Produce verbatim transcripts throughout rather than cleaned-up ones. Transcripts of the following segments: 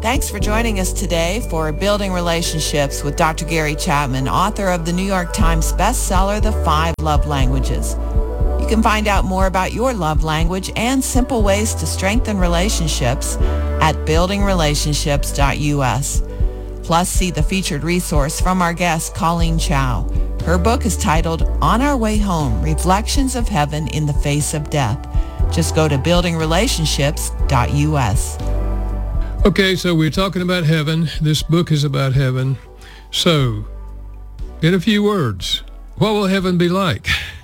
Thanks for joining us today for Building Relationships with Doctor Gary Chapman, author of the New York Times bestseller, The Five Love Languages. You can find out more about your love language and simple ways to strengthen relationships at building relationships dot u s. Plus, see the featured resource from our guest, Colleen Chow. Her book is titled On Our Way Home, Reflections of Heaven in the Face of Death. Just go to building relationships dot u s. Okay, so we're talking about heaven. This book is about heaven. So, in a few words, what will heaven be like?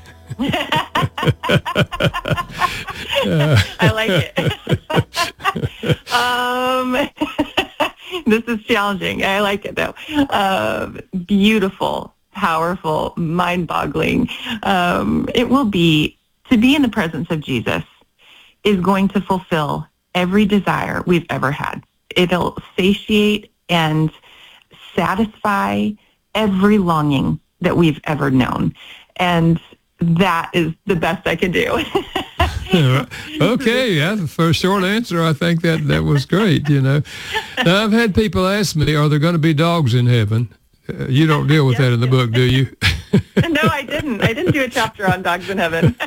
I like it. um, this is challenging. I like it, though. Uh, beautiful, powerful, mind-boggling. Um, it will be, to be in the presence of Jesus is going to fulfill every desire we've ever had. It'll satiate and satisfy every longing that we've ever known. And that is the best I can do. Okay, yeah, for a short answer, I think that, that was great, you know. Now, I've had people ask me, are there going to be dogs in heaven? Uh, you don't deal with yes, that in the yes. book, do you? No, I didn't. I didn't do a chapter on dogs in heaven.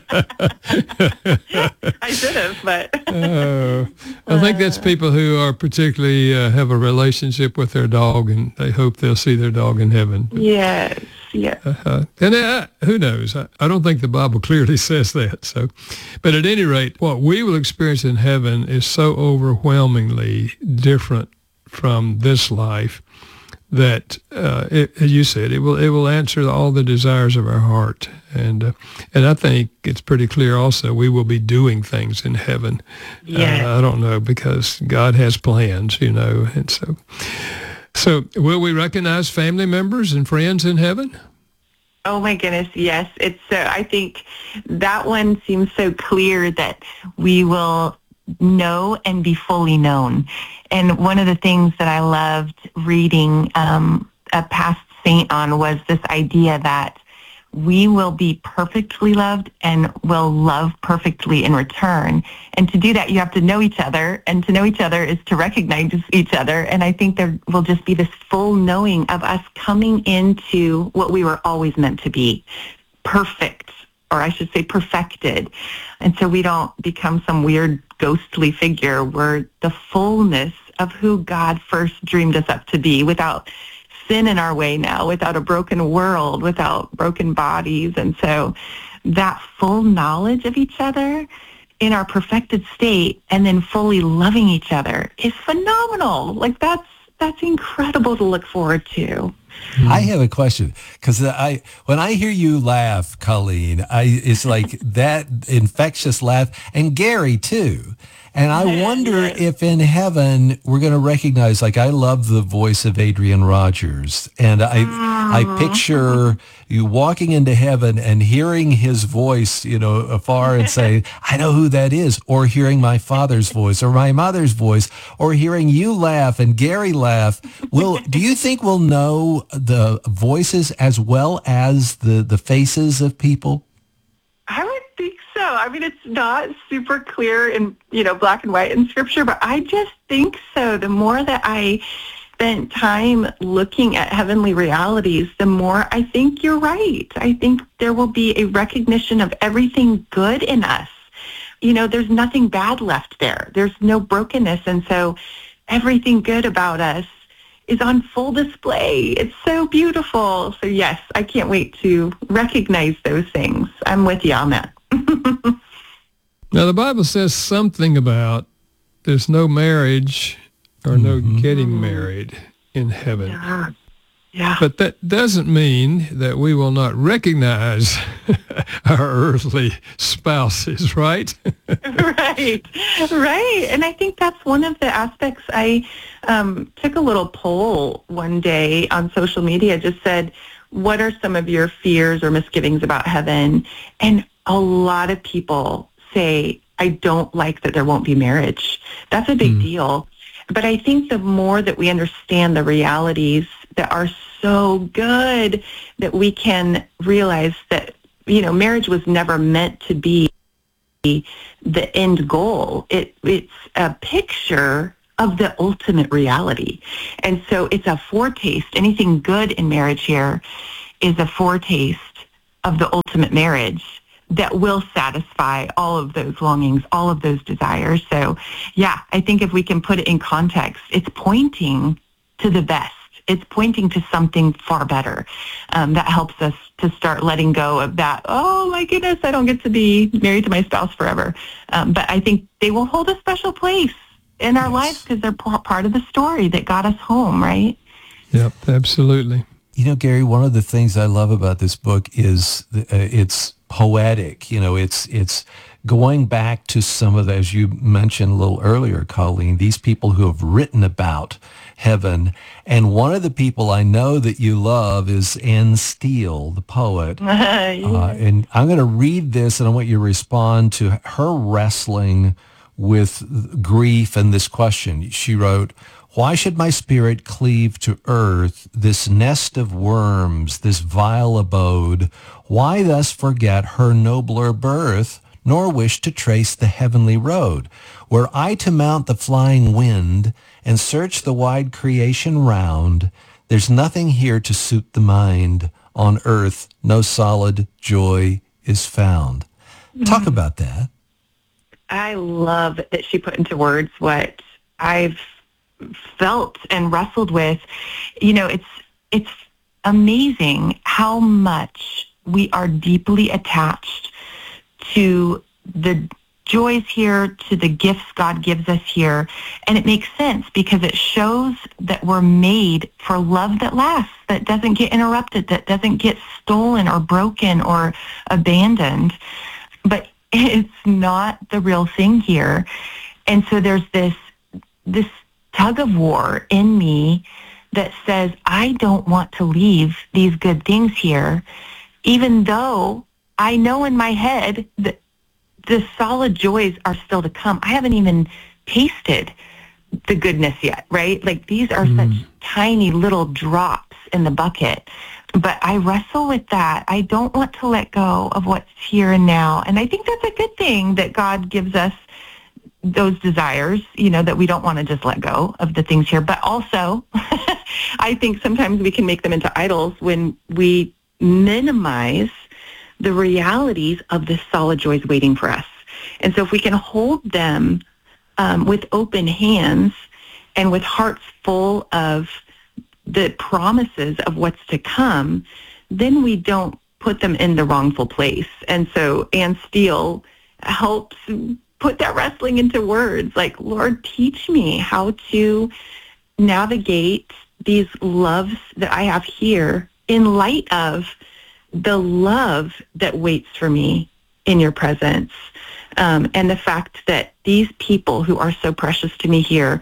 I should have, but... uh, I think that's people who are particularly uh, have a relationship with their dog, and they hope they'll see their dog in heaven. But, yes, yes. Uh, and uh, who knows? I, I don't think the Bible clearly says that. So, but at any rate, what we will experience in heaven is so overwhelmingly different from this life that, uh, it, as you said, it will it will answer all the desires of our heart, and uh, and I think it's pretty clear also we will be doing things in heaven. Yes. Uh, I don't know, because God has plans, you know, and so so will we recognize family members and friends in heaven? Oh my goodness, yes. It's so. I think that one seems so clear that we will know and be fully known. And one of the things that I loved reading um, a past saint on was this idea that we will be perfectly loved and will love perfectly in return. And to do that, you have to know each other. And to know each other is to recognize each other. And I think there will just be this full knowing of us coming into what we were always meant to be, perfect, or I should say perfected. And so we don't become some weird ghostly figure. We're the fullness of who God first dreamed us up to be, without sin in our way now, without a broken world, without broken bodies. And so that full knowledge of each other in our perfected state and then fully loving each other is phenomenal. Like that's that's incredible to look forward to. I have a question, because I when I hear you laugh, Colleen, I it's like that infectious laugh, and Gary too. And I wonder yes. if in heaven we're going to recognize, like I love the voice of Adrian Rogers, and I mm. I picture you walking into heaven and hearing his voice, you know, afar, and say, I know who that is, or hearing my father's voice or my mother's voice, or hearing you laugh and Gary laugh. Will do you think we'll know the voices as well as the, the faces of people? I would think so. I mean, it's not super clear in, you know, black and white in Scripture, but I just think so. The more that I spent time looking at heavenly realities, the more I think you're right. I think there will be a recognition of everything good in us. You know, there's nothing bad left there. There's no brokenness. And so everything good about us is on full display. It's so beautiful. So yes, I can't wait to recognize those things. I'm with you on that. Now, the Bible says something about there's no marriage or no mm-hmm. getting married in heaven. Yeah. Yeah. But that doesn't mean that we will not recognize our earthly spouses, right? Right, right. And I think that's one of the aspects. I um, took a little poll one day on social media, just said, what are some of your fears or misgivings about heaven? And a lot of people say, I don't like that there won't be marriage. That's a big mm. deal. But I think the more that we understand the realities that are so good, that we can realize that, you know, marriage was never meant to be the end goal. It it's a picture of the ultimate reality. And so it's a foretaste. Anything good in marriage here is a foretaste of the ultimate marriage that will satisfy all of those longings, all of those desires. So yeah, I think if we can put it in context, it's pointing to the best. It's pointing to something far better. Um, that helps us to start letting go of that, oh my goodness, I don't get to be married to my spouse forever. Um, but I think they will hold a special place in our yes. lives because they're p- part of the story that got us home, right? Yep, absolutely. You know, Gary, one of the things I love about this book is uh, it's poetic. You know, it's it's going back to some of the, as you mentioned a little earlier, Colleen, these people who have written about heaven. And one of the people I know that you love is Anne Steele, the poet. yeah. uh, and I'm going to read this, and I want you to respond to her wrestling with grief and this question. She wrote, "Why should my spirit cleave to earth, this nest of worms, this vile abode? Why thus forget her nobler birth, nor wish to trace the heavenly road? Were I to mount the flying wind and search the wide creation round, there's nothing here to suit the mind. On earth, no solid joy is found." Mm-hmm. Talk about that. I love that she put into words what I've felt and wrestled with. You know, it's it's amazing how much we are deeply attached to the joys here, to the gifts God gives us here. And it makes sense because it shows that we're made for love that lasts, that doesn't get interrupted, that doesn't get stolen or broken or abandoned. But it's not the real thing here. And so there's this this tug of war in me that says, I don't want to leave these good things here, even though I know in my head that the solid joys are still to come. I haven't even tasted the goodness yet, right? Like these are mm. such tiny little drops in the bucket. But I wrestle with that. I don't want to let go of what's here and now. And I think that's a good thing that God gives us those desires, you know, that we don't want to just let go of the things here. But also, I think sometimes we can make them into idols when we minimize the realities of the solid joys waiting for us. And so if we can hold them um, with open hands and with hearts full of the promises of what's to come, then we don't put them in the wrongful place. And so Anne Steele helps put that wrestling into words, like, Lord, teach me how to navigate these loves that I have here in light of the love that waits for me in your presence. Um, and the fact that these people who are so precious to me here,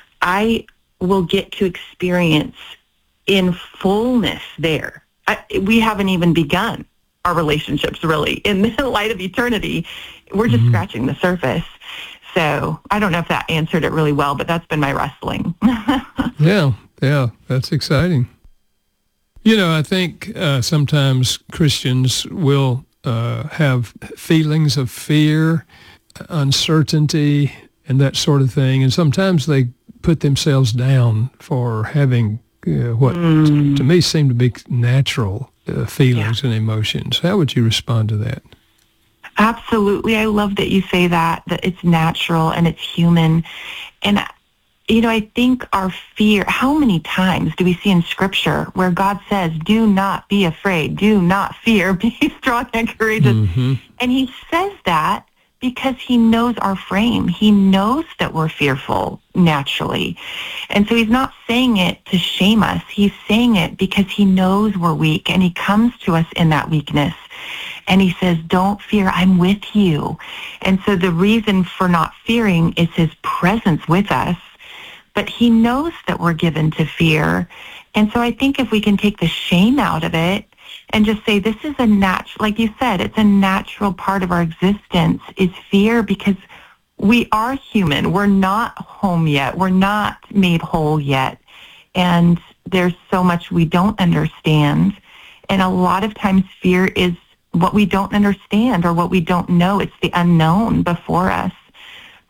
I will get to experience in fullness there. I, we haven't even begun our relationships, really. In the light of eternity, we're just mm-hmm. scratching the surface. So I don't know if that answered it really well, but that's been my wrestling. yeah, yeah, that's exciting. You know, I think uh, sometimes Christians will uh, have feelings of fear, uncertainty, and that sort of thing. And sometimes they put themselves down for having uh, what mm. to, to me seem to be natural uh, feelings yeah. and emotions. How would you respond to that? Absolutely. I love that you say that, that it's natural and it's human. And you know, I think our fear, how many times do we see in Scripture where God says, do not be afraid, do not fear, be strong and courageous. Mm-hmm. And he says that because he knows our frame. He knows that we're fearful naturally. And so he's not saying it to shame us. He's saying it because he knows we're weak, and he comes to us in that weakness. And he says, don't fear, I'm with you. And so the reason for not fearing is his presence with us. But he knows that we're given to fear. And so I think if we can take the shame out of it and just say, this is a natural, like you said, it's a natural part of our existence is fear, because we are human. We're not home yet. We're not made whole yet. And there's so much we don't understand. And a lot of times fear is what we don't understand or what we don't know. It's the unknown before us.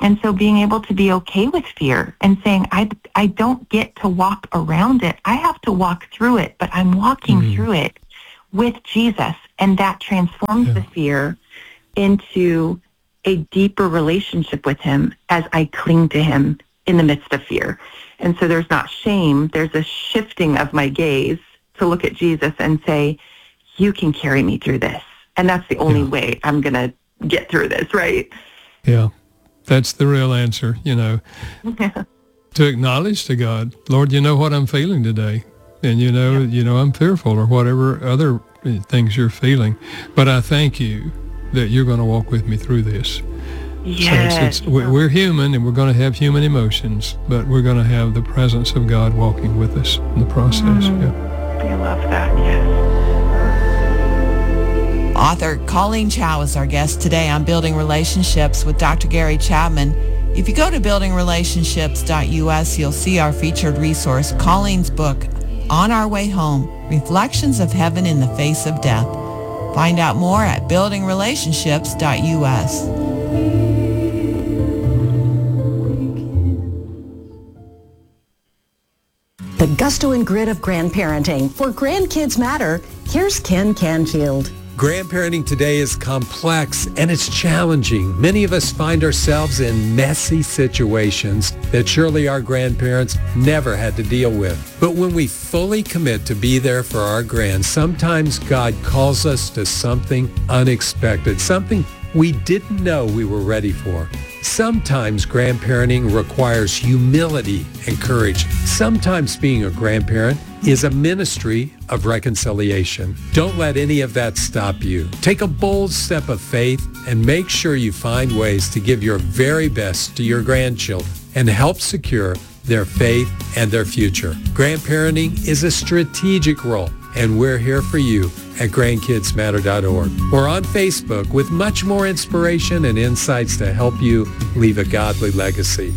And so being able to be okay with fear and saying, I, I don't get to walk around it. I have to walk through it, but I'm walking mm. through it with Jesus. And that transforms yeah. the fear into a deeper relationship with him as I cling to him in the midst of fear. And so there's not shame. There's a shifting of my gaze to look at Jesus and say, you can carry me through this. And that's the only yeah. way I'm going to get through this, right? Yeah. That's the real answer, you know, to acknowledge to God, Lord, you know what I'm feeling today. And, you know, yep. you know, I'm fearful or whatever other things you're feeling. But I thank you that you're going to walk with me through this. Yes. So it's, it's, we're human and we're going to have human emotions, but we're going to have the presence of God walking with us in the process. Mm-hmm. Yeah. I love that, yes. Author Colleen Chow is our guest today on Building Relationships with Doctor Gary Chapman. If you go to building relationships dot U S, you'll see our featured resource, Colleen's book, On Our Way Home, Reflections of Heaven in the Face of Death. Find out more at building relationships dot U S. The gusto and grit of grandparenting. For Grandkids Matter, here's Ken Canfield. Grandparenting today is complex and it's challenging. Many of us find ourselves in messy situations that surely our grandparents never had to deal with. But when we fully commit to be there for our grands, sometimes God calls us to something unexpected, something we didn't know we were ready for. Sometimes grandparenting requires humility and courage. Sometimes being a grandparent is a ministry of reconciliation. Don't let any of that stop you. Take a bold step of faith and make sure you find ways to give your very best to your grandchildren and help secure their faith and their future. Grandparenting is a strategic role, and we're here for you at grandkids matter dot org or on Facebook with much more inspiration and insights to help you leave a godly legacy.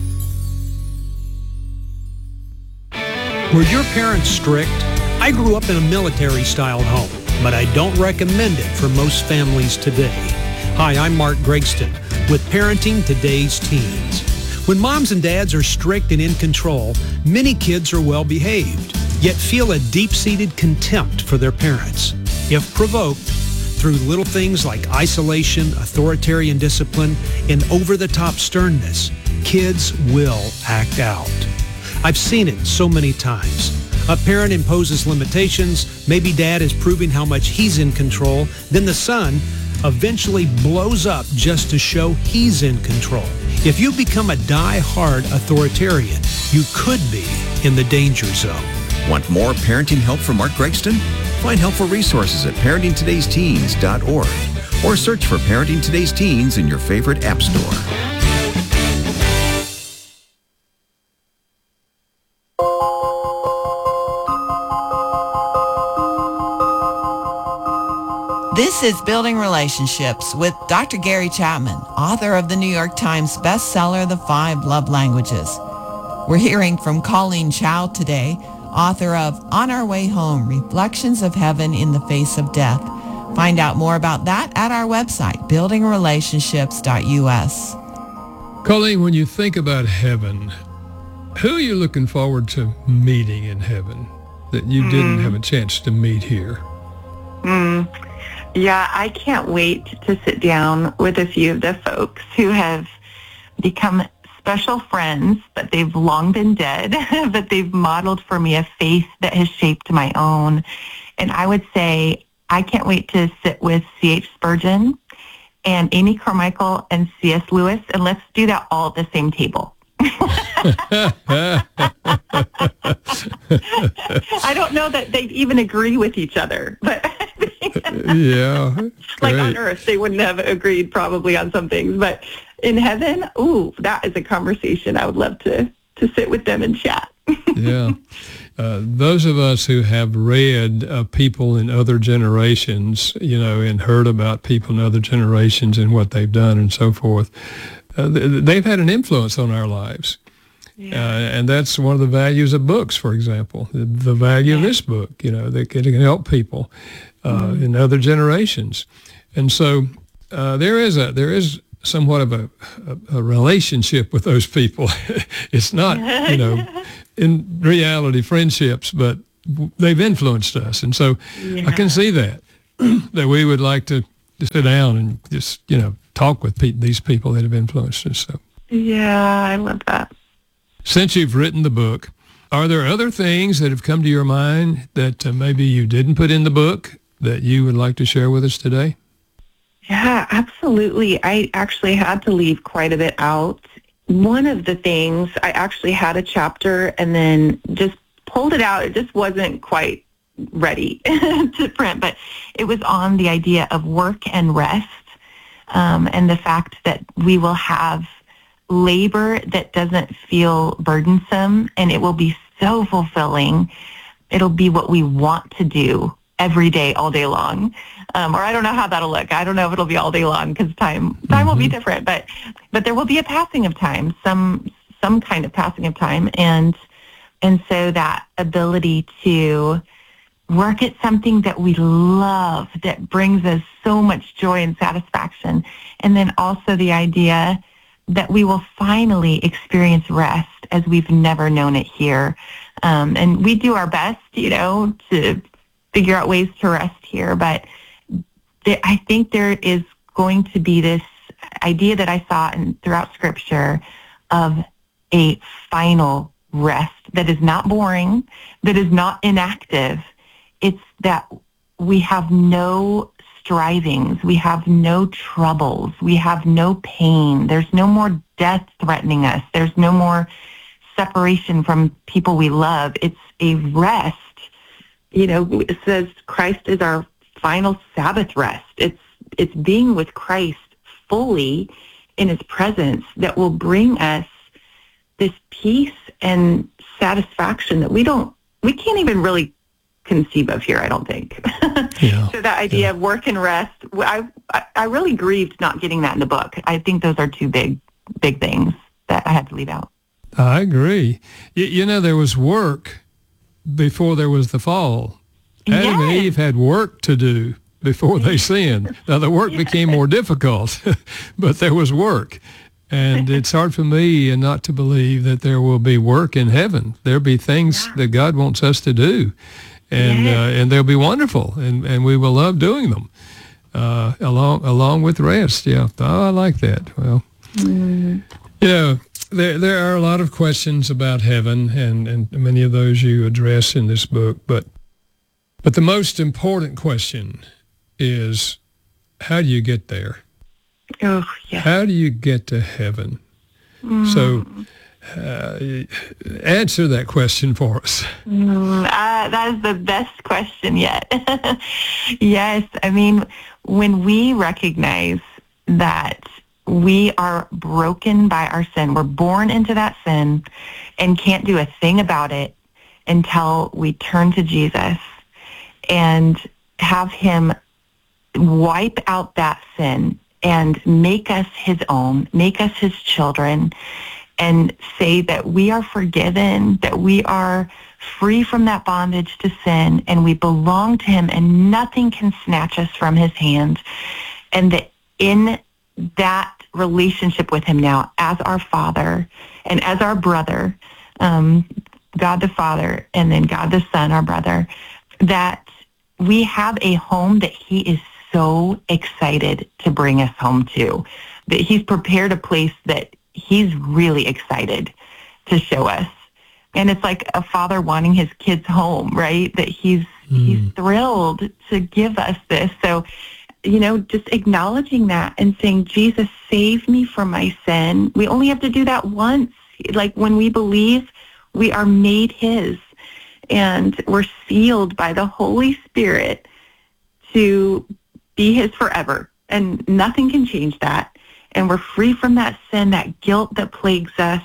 Were your parents strict? I grew up in a military-styled home, but I don't recommend it for most families today. Hi, I'm Mark Gregston with Parenting Today's Teens. When moms and dads are strict and in control, many kids are well-behaved, yet feel a deep-seated contempt for their parents. If provoked, through little things like isolation, authoritarian discipline, and over-the-top sternness, kids will act out. I've seen it so many times. A parent imposes limitations, maybe dad is proving how much he's in control, then the son eventually blows up just to show he's in control. If you become a die-hard authoritarian, you could be in the danger zone. Want more parenting help from Mark Gregston? Find helpful resources at parenting todays teens dot org or search for Parenting Today's Teens in your favorite app store. This is Building Relationships with Doctor Gary Chapman, author of the New York Times bestseller, The Five Love Languages. We're hearing from Colleen Chow today, author of On Our Way Home, Reflections of Heaven in the Face of Death. Find out more about that at our website, building relationships dot U S. Colleen, when you think about heaven, who are you looking forward to meeting in heaven that you mm. didn't have a chance to meet here? Mm. Yeah, I can't wait to sit down with a few of the folks who have become special friends, but they've long been dead, but they've modeled for me a faith that has shaped my own. And I would say I can't wait to sit with C H Spurgeon and Amy Carmichael and C S Lewis, and let's do that all at the same table. I don't know that they even agree with each other, but yeah, like on earth they wouldn't have agreed probably on some things, but in heaven, ooh, that is a conversation I would love to to sit with them and chat. Yeah. Uh, those of us who have read uh, people in other generations, you know, and heard about people in other generations and what they've done and so forth, uh, they've had an influence on our lives. Yeah. Uh, and that's one of the values of books, for example, the, the value yeah. of this book, you know, that can help people uh, mm-hmm. in other generations. And so uh, there is a there is somewhat of a, a, a relationship with those people. It's not, you know, in reality friendships, but they've influenced us. And so yeah. I can see that, that we would like to, to sit down and just, you know, talk with pe- these people that have influenced us. So. Yeah, I love that. Since you've written the book, are there other things that have come to your mind that uh, maybe you didn't put in the book that you would like to share with us today? Yeah, absolutely. I actually had to leave quite a bit out. One of the things, I actually had a chapter and then just pulled it out. It just wasn't quite ready to print, but it was on the idea of work and rest, um, and the fact that we will have labor that doesn't feel burdensome, and it will be so fulfilling. It'll be what we want to do every day, all day long. Um, or I don't know how that'll look. I don't know if it'll be all day long because time time mm-hmm. will be different. But but there will be a passing of time, some some kind of passing of time, and and so that ability to work at something that we love, that brings us so much joy and satisfaction, and then also the idea that we will finally experience rest as we've never known it here. Um, and we do our best, you know, to figure out ways to rest here. But there, I think there is going to be this idea that I saw in, throughout Scripture of a final rest that is not boring, that is not inactive. It's that we have no strivings, we have no troubles, we have no pain, there's no more death threatening us, there's no more separation from people we love. It's a rest. You know, it says Christ is our final Sabbath rest. It's it's being with Christ fully in his presence that will bring us this peace and satisfaction that we don't, we can't even really conceive of here, I don't think. Yeah, so that idea yeah. of work and rest, I, I I really grieved not getting that in the book. I think those are two big, big things that I had to leave out. I agree. You, you know, there was work before there was the fall. Adam yes. and Eve had work to do before they sinned. Now, the work yes. became more difficult, but there was work. And it's hard for me not to believe that there will be work in heaven. There'll be things yeah. that God wants us to do. And yes. uh, and they'll be wonderful, and, and we will love doing them, uh, along along with rest. Yeah, oh, I like that. Well, mm. you know, there there are a lot of questions about heaven, and, and many of those you address in this book. But but the most important question is, how do you get there? Oh, yeah. How do you get to heaven? Mm. So. Uh, answer that question for us. Mm, uh, that is the best question yet. Yes, I mean, when we recognize that we are broken by our sin, we're born into that sin and can't do a thing about it until we turn to Jesus and have him wipe out that sin and make us his own, make us his children, and say that we are forgiven, that we are free from that bondage to sin, and we belong to him, and nothing can snatch us from his hand. And that in that relationship with him now, as our Father and as our brother, um, God the Father, and then God the Son, our brother, that we have a home that he is so excited to bring us home to, that he's prepared a place that he's really excited to show us. And it's like a father wanting his kids home, right? That he's mm. he's thrilled to give us this. So, you know, just acknowledging that and saying, Jesus, save me from my sin. We only have to do that once. Like when we believe, we are made his, and we're sealed by the Holy Spirit to be his forever. And nothing can change that. And we're free from that sin, that guilt that plagues us.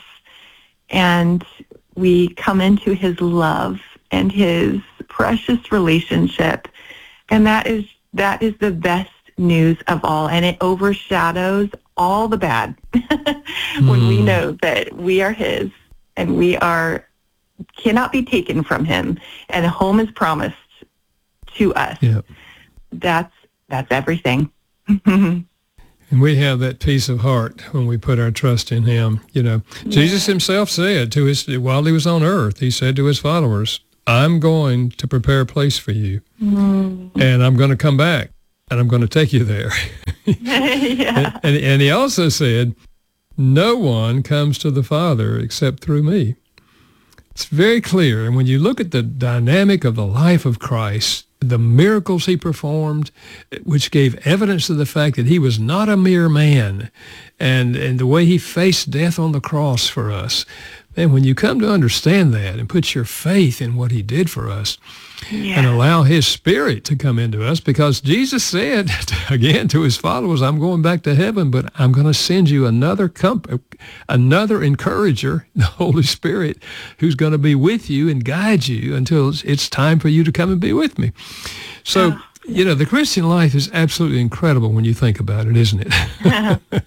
And we come into his love and his precious relationship. And that is that is the best news of all. And it overshadows all the bad when mm. we know that we are his and we are cannot be taken from him. And a home is promised to us. Yep. That's that's everything. And we have that peace of heart when we put our trust in him. You know, yeah. Jesus himself said to his, while he was on earth, he said to his followers, I'm going to prepare a place for you, mm. and I'm going to come back, and I'm going to take you there. yeah. and, and, and he also said, no one comes to the Father except through me. It's very clear. And when you look at the dynamic of the life of Christ, the miracles he performed, which gave evidence to the fact that he was not a mere man, and, and the way he faced death on the cross for us, and when you come to understand that and put your faith in what he did for us, yeah. and allow his Spirit to come into us, because Jesus said, again, to his followers, I'm going back to heaven, but I'm going to send you another comp- another encourager, the Holy Spirit, who's going to be with you and guide you until it's time for you to come and be with me. So, oh. you know, the Christian life is absolutely incredible when you think about it, isn't it?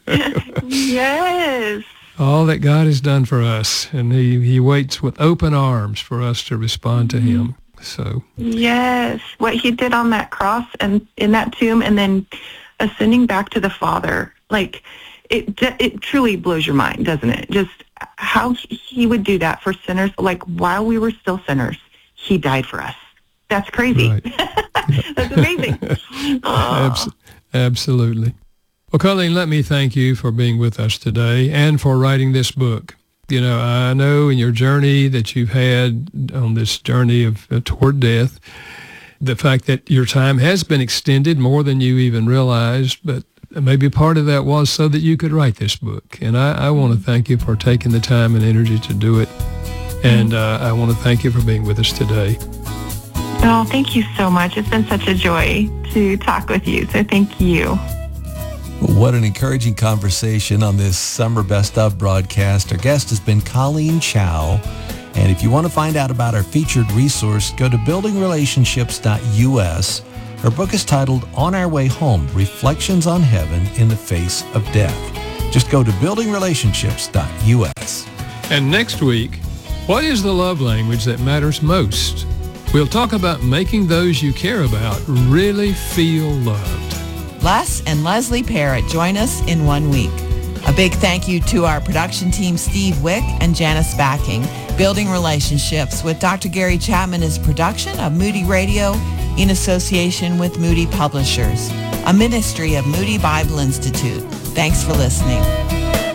Yes. All that God has done for us, and he, he waits with open arms for us to respond to him. So yes, what he did on that cross and in that tomb, and then ascending back to the Father, like it it truly blows your mind, doesn't it? Just how he would do that for sinners, like while we were still sinners, he died for us. That's crazy. Right. That's amazing. Abs- absolutely. Well, Colleen, let me thank you for being with us today and for writing this book. You know, I know in your journey that you've had on this journey of uh, toward death, the fact that your time has been extended more than you even realized, but maybe part of that was so that you could write this book. And I, I want to thank you for taking the time and energy to do it. And uh, I want to thank you for being with us today. Oh, thank you so much. It's been such a joy to talk with you. So thank you. What an encouraging conversation on this Summer Best Of broadcast. Our guest has been Colleen Chow. And if you want to find out about our featured resource, go to building relationships dot U S. Her book is titled On Our Way Home, Reflections on Heaven in the Face of Death. Just go to building relationships dot U S. And next week, what is the love language that matters most? We'll talk about making those you care about really feel loved. Les and Leslie Parrott join us in one week. A big thank you to our production team, Steve Wick and Janice Backing. Building Relationships with Doctor Gary Chapman is production of Moody Radio in association with Moody Publishers, a ministry of Moody Bible Institute. Thanks for listening.